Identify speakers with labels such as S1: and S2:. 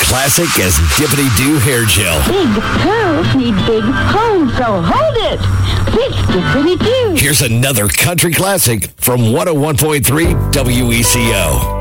S1: classic as Dippity-Doo hair gel.
S2: Big pearls need big homes, so hold it. It's Dippity-Doo.
S1: Here's another country classic from 101.3 WECO.